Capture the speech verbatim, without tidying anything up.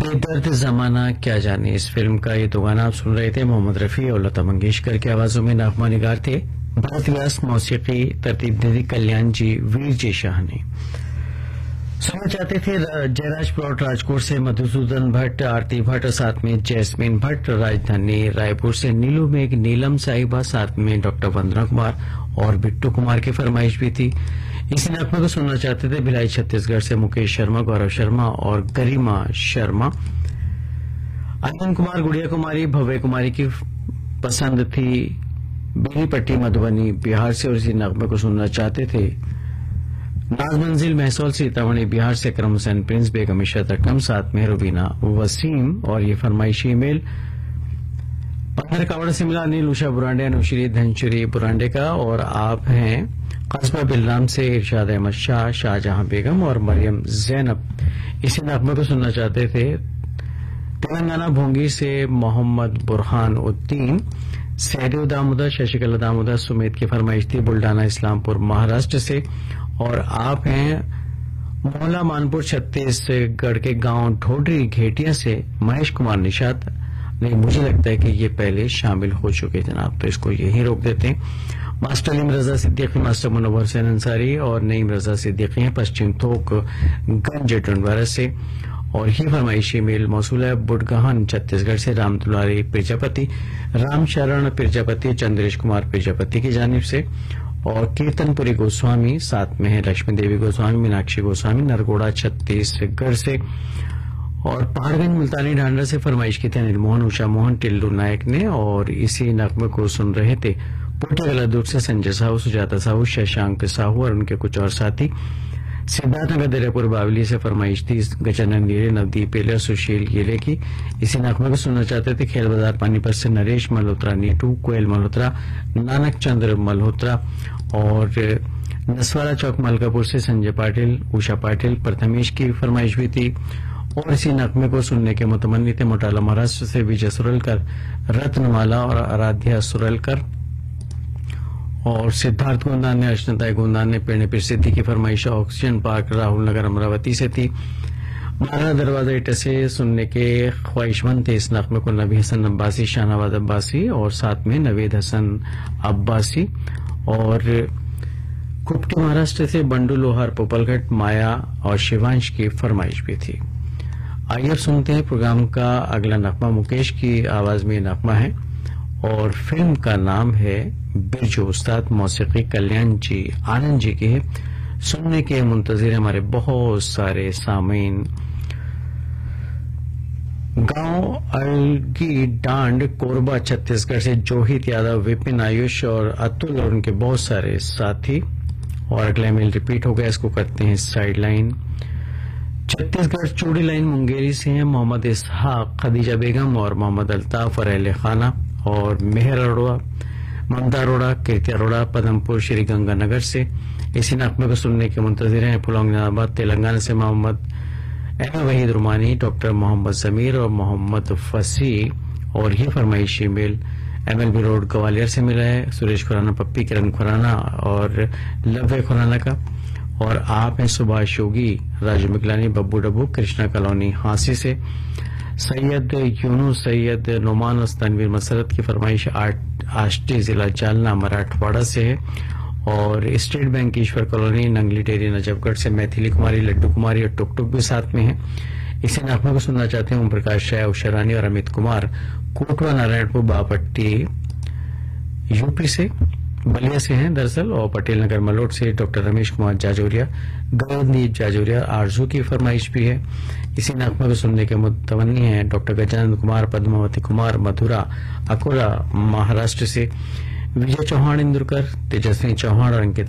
बेदर्द जमाना क्या जाने, इस फिल्म का ये दो गाना आप सुन रहे थे। मोहम्मद रफी और लता मंगेशकर की आवाजों में नगमा निगार थे। भरत व्यास मौसीकी, तरतीब दे दी कल्याण जी, वीर जी शाह ने। सुनना चाहते थे जयराज प्लॉट राजकोट से मधुसूदन भट्ट, आरती भट्ट, साथ में जैस्मिन भट्ट, राजधानी रायपुर से नीलू मेघ, नीलम साहिबा, साथ में डॉक्टर वंदना कुमार और बिट्टू कुमार की फरमाइश भी थी। इसी नगमे को सुनना चाहते थे भिलाई छत्तीसगढ़ से मुकेश शर्मा, गौरव शर्मा और गरिमा शर्मा। अनंत कुमार, गुड़िया कुमारी, भव्य कुमारी की पसंद थी बेनीपट्टी मधुबनी बिहार से, और इसी नगमे को सुनना चाहते थे नाज मंजिल महसौल सीतामढ़ी बिहार से अकरम हुसैन प्रिंस, बेगम इशरत अकरम, साथ में रुबीना वसीम। और ये फरमाइशी ईमेल पंद्रह कावड़ से मिला अनिल, उषा बुरांडे, अनुश्री धनश्री बुरांडे का। और आप हैं कस्बा बिलराम से इरशाद अहमद शाह, शाहजहां बेगम और मरियम जैनब। इसी नगमे को सुनना चाहते थे तेलंगाना भोंगी से मोहम्मद बुरहान उद्दीन, सहदेव दामोदर, शशिकला दामोदर, सुमित की फरमाइश थी बुल्डाना इस्लामपुर महाराष्ट्र से। और आप हैं मोहला मानपुर छत्तीसगढ़ के गांव ढोडरी घेटिया से महेश कुमार निषाद। नहीं, मुझे लगता है कि ये पहले शामिल हो चुके जनाब, तो इसको यही रोक देते हैं। मास्टर अलीम रजा सिद्दीकी, मास्टर मुनव्वर हुसैन अंसारी और नईम रजा सिद्दीकी हैं पश्चिम थोक गंज टंडवारा से। और ही फरमाइशी मेल मौसूल है बुडगहन छत्तीसगढ़ से राम दुलारी प्रजापति, राम शरण प्रजापति, चंद्रेश कुमार प्रजापति की जानिब से। और कीर्तनपुरी गोस्वामी, साथ में है लक्ष्मी देवी गोस्वामी, मीनाक्षी गोस्वामी, नरगोड़ा छत्तीसगढ़ से। और पहाड़गंज मुल्तानी ढांडा से फरमाइश की थी अनिल मोहन, उषा मोहन, टिल्लू नायक ने। और इसी नगमे को सुन रहे थे पुटगला दूर से संजय साहू, सुजाता साहू, शशांक साहू और उनके कुछ और साथी। सिद्धार्थनगर दरियापुर बावली से फरमाइश थी गजानन नीले, नवदीप पेले, सुशील गेले की। इसी नगमे को सुनना चाहते थे खेल बाजार पानीपत से नरेश मल्होत्रा, नीटू, कोयल मल्होत्रा, नानक चंद्र मल्होत्रा। और नसवाड़ा चौक मलकापुर से संजय पाटिल, उषा पाटिल, प्रथमेश की फरमाइश भी थी। और इसी नगमे को सुनने के मुतमन्नी थे मोटाला महाराष्ट्र से विजय सुरलकर, रत्नमाला और आराध्या सुरलकर। और सिद्धार्थ गोंदान ने, अश्नताई गोंदान ने, पेड़े पिर सिद्धि की फरमाइश ऑक्सीजन पार्क राहुल नगर अमरावती से थी। महाराणा दरवाजा इटा से सुनने के ख्वाहिशमंद थे इस नगमे को नबी हसन अब्बासी, शाहनवाज अब्बासी और साथ में नवेद हसन अब्बासी। और कुपटी महाराष्ट्र से बंडू लोहार, पोपलघट, माया और शिवांश की फरमाइश भी थी। आइए अब सुनते हैं प्रोग्राम का अगला नगमा। मुकेश की आवाज में नगमा है और फिल्म का नाम है बिरजू, उस्ताद मौसीकी कल्याण जी आनंद जी की है। सुनने के मुंतजिर हमारे बहुत सारे सामीन। गांव अलगी डांड, कोरबा छत्तीसगढ़ से जोहित यादव, विपिन, आयुष और अतुल और उनके बहुत सारे साथी। और अगला मेल रिपीट हो गया, इसको करते हैं साइड लाइन। छत्तीसगढ़ चूड़ी लाइन मुंगेरी से हैं मोहम्मद इसहाक, खदीजा बेगम और मोहम्मद अल्ताफ और अहले खाना। और मेहर अरोड़ा, ममता अरोड़ा, कीर्ति अरोड़ा, पदमपुर श्री गंगानगर से। इसी नगमे को सुनने के मुंतजिर हैं फुलौंगनाबाद तेलंगाना से मोहम्मद एम वहीद रुमानी, डॉक्टर मोहम्मद जमीर और मोहम्मद फसी। और ये फरमाइशी mail M L B road Gwalior से मिला है सुरेश खुराना, पप्पी, किरण खुराना और लव्य खुराना का। और आप हैं सुभाष योगी, राजू मिगलानी, बब्बू डब्बू, कृष्णा कॉलोनी हांसी से। सैयद यूनुस, सैयद नोमान और तनवीर मसरत की फरमाइश आष्टी जिला जालना मराठवाड़ा से है। और स्टेट बैंक ईश्वर कॉलोनी, नंगली टेरी, नजफगढ़ से मैथिली कुमारी, लड्डू कुमारी और टुक टुक भी साथ में है। इसी नगमे को सुनना चाहते हैं ओम प्रकाश शाह, उषा रानी और अमित कुमार, कोटवा नारायणपुर बापट्टी यूपी से, बलिया से हैं दरअसल। और पटेल नगर मलोट से डॉक्टर रमेश कुमार जाजौरिया, गौरदीप जाजौरिया, आरजू की फरमाइश भी है। इसी नगमे को सुनने के मुतमन्नी हैं डॉक्टर गजानंद कुमार, पद्मावती कुमार, मथुरा, अकोला महाराष्ट्र से। विजय चौहान, इंदुरकर, तेजस्वी चौहान और अंकित